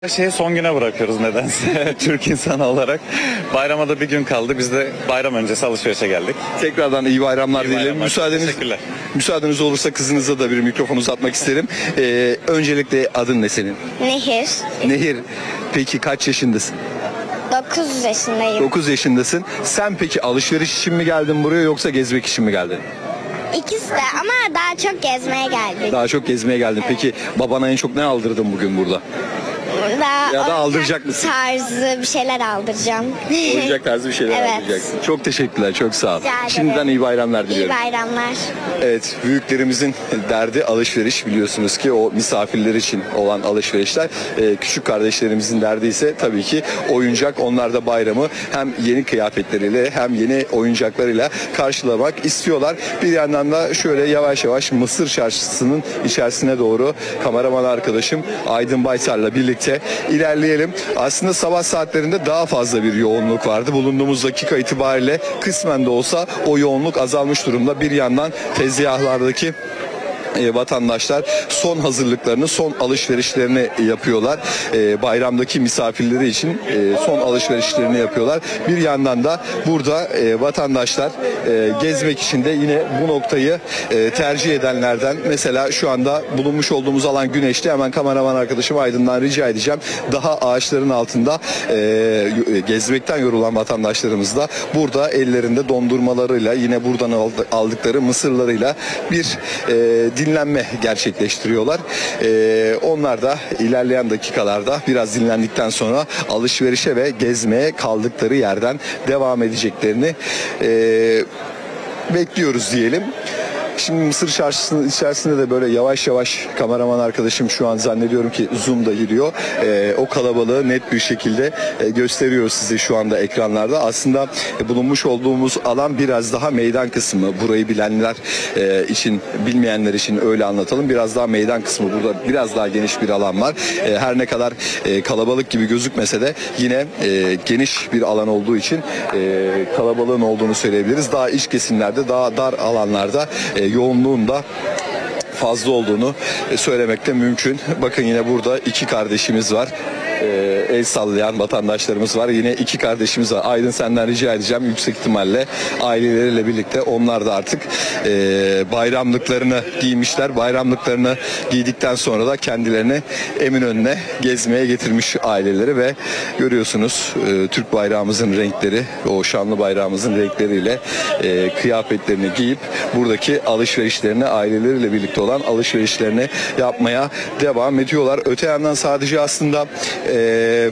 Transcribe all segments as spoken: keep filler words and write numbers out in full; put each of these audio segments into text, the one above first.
Her şeyi son güne bırakıyoruz nedense Türk insanı olarak. Bayrama da bir gün kaldı. Biz de bayram öncesi alışverişe geldik. Tekrardan iyi bayramlar İyi dilerim. bayramlar. Müsaadeniz, Teşekkürler. müsaadeniz olursa kızınıza da bir mikrofon uzatmak isterim. Ee, öncelikle adın ne senin? Nehir. Nehir. Peki kaç yaşındasın? dokuz yaşındayım. dokuz yaşındasın. Sen peki alışveriş için mi geldin buraya yoksa gezmek için mi geldin? İkisi de ama daha çok gezmeye geldik. Daha çok gezmeye geldin. Peki babana en çok ne aldırdın bugün burada? Daha Ya da oyuncak aldıracak mısın? Tarzı bir şeyler aldıracağım. Oyuncak tarzı bir şeyler Evet. alacaksın. Çok teşekkürler, çok sağ ol. Rica ederim. Şimdiden iyi bayramlar İyi diliyorum. bayramlar. Evet, büyüklerimizin derdi alışveriş, biliyorsunuz ki o misafirler için olan alışverişler. Ee, küçük kardeşlerimizin derdi ise tabii ki oyuncak. Onlar da bayramı hem yeni kıyafetleriyle hem yeni oyuncaklarıyla karşılamak istiyorlar. Bir yandan da şöyle yavaş yavaş Mısır Çarşısı'nın içerisine doğru kameraman arkadaşım Aydın Baytar'la birlikte ilerleyelim. Aslında sabah saatlerinde daha fazla bir yoğunluk vardı. Bulunduğumuz dakika itibariyle kısmen de olsa o yoğunluk azalmış durumda. Bir yandan tezgahlardaki E, vatandaşlar son hazırlıklarını, son alışverişlerini yapıyorlar. E, bayramdaki misafirleri için e, son alışverişlerini yapıyorlar. Bir yandan da burada e, vatandaşlar e, gezmek için de yine bu noktayı e, tercih edenlerden, mesela şu anda bulunmuş olduğumuz alan güneşli. Hemen kameraman arkadaşım Aydın'dan rica edeceğim. Daha ağaçların altında e, gezmekten yorulan vatandaşlarımız da burada ellerinde dondurmalarıyla, yine buradan aldıkları mısırlarıyla bir e, dinlenme gerçekleştiriyorlar. Ee, onlar da ilerleyen dakikalarda biraz dinlendikten sonra alışverişe ve gezmeye kaldıkları yerden devam edeceklerini e, bekliyoruz diyelim. Şimdi Mısır Çarşısı'nın içerisinde de böyle yavaş yavaş kameraman arkadaşım şu an zannediyorum ki zoom'da giriyor. Ee, o kalabalığı net bir şekilde e, gösteriyor size şu anda ekranlarda. Aslında e, bulunmuş olduğumuz alan biraz daha meydan kısmı. Burayı bilenler e, için, bilmeyenler için öyle anlatalım. Biraz daha meydan kısmı. Burada biraz daha geniş bir alan var. E, her ne kadar e, kalabalık gibi gözükmese de yine e, geniş bir alan olduğu için e, kalabalığın olduğunu söyleyebiliriz. Daha iç kesimlerde, daha dar alanlarda e, yoğunluğun da fazla olduğunu söylemek de mümkün. Bakın yine burada iki kardeşimiz var. Ee, el sallayan vatandaşlarımız var. Yine iki kardeşimiz var. Aydın, senden rica edeceğim, yüksek ihtimalle aileleriyle birlikte onlar da artık e, bayramlıklarını giymişler. Bayramlıklarını giydikten sonra da kendilerini Eminönü'ne gezmeye getirmiş aileleri ve görüyorsunuz e, Türk bayrağımızın renkleri, o şanlı bayrağımızın renkleriyle e, kıyafetlerini giyip buradaki alışverişlerini, aileleriyle birlikte olan alışverişlerini yapmaya devam ediyorlar. Öte yandan sadece aslında Ee,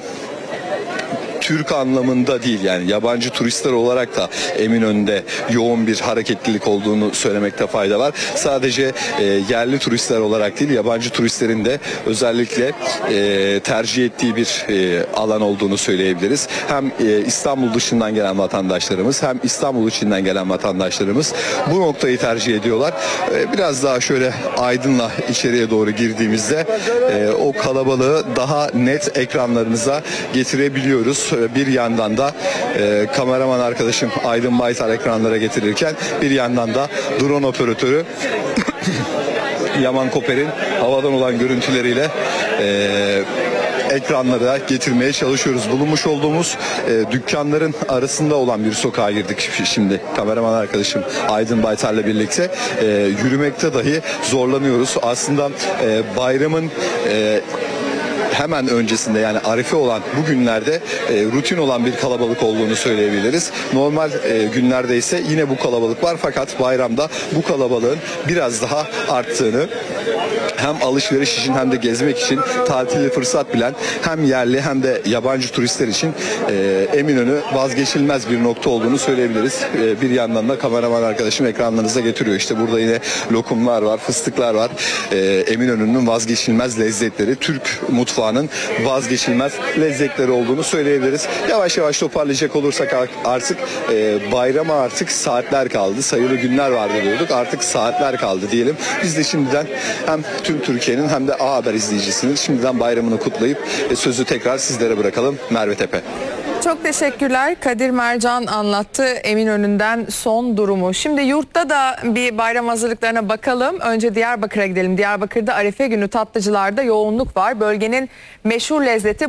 Türk anlamında değil, yani yabancı turistler olarak da Eminönü'nde yoğun bir hareketlilik olduğunu söylemekte fayda var. Sadece e, yerli turistler olarak değil, yabancı turistlerin de özellikle e, tercih ettiği bir e, alan olduğunu söyleyebiliriz. Hem e, İstanbul dışından gelen vatandaşlarımız hem İstanbul içinden gelen vatandaşlarımız bu noktayı tercih ediyorlar. E, biraz daha şöyle Aydın'la içeriye doğru girdiğimizde e, o kalabalığı daha net ekranlarınıza getirebiliyoruz. Bir yandan da e, kameraman arkadaşım Aydın Baytar ekranlara getirirken bir yandan da drone operatörü Yaman Koper'in havadan olan görüntüleriyle e, ekranlara getirmeye çalışıyoruz. Bulunmuş olduğumuz e, dükkanların arasında olan bir sokağa girdik şimdi. Kameraman arkadaşım Aydın Baytar'la birlikte e, yürümekte dahi zorlanıyoruz. Aslında e, bayramın e, hemen öncesinde, yani Arife olan bu günlerde e, rutin olan bir kalabalık olduğunu söyleyebiliriz. Normal e, günlerde ise yine bu kalabalık var, fakat bayramda bu kalabalığın biraz daha arttığını, hem alışveriş için hem de gezmek için tatilli fırsat bilen hem yerli hem de yabancı turistler için e, Eminönü vazgeçilmez bir nokta olduğunu söyleyebiliriz. E, bir yandan da kameraman arkadaşım ekranlarınıza getiriyor. İşte burada yine lokumlar var, fıstıklar var. E, Eminönü'nün vazgeçilmez lezzetleri, Türk mutfağının vazgeçilmez lezzetleri olduğunu söyleyebiliriz. Yavaş yavaş toparlayacak olursak artık e, bayrama artık saatler kaldı. Sayılı günler vardı diyorduk. Artık saatler kaldı diyelim. Biz de şimdiden hem tüm Türkiye'nin hem de A Haber izleyicisinin şimdiden bayramını kutlayıp e, sözü tekrar sizlere bırakalım. Merve Tepe. Çok teşekkürler. Kadir Mercan anlattı Eminönü'nden son durumu. Şimdi yurtta da bir bayram hazırlıklarına bakalım. Önce Diyarbakır'a gidelim. Diyarbakır'da Arife günü tatlıcılarda yoğunluk var. Bölgenin meşhur lezzeti